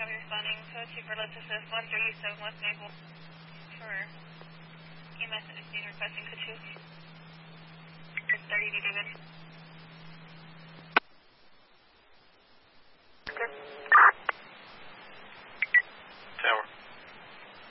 copy responding to a Chief Let's Assist 1307 West Maple for EMS and being requesting Kachu. 30 David.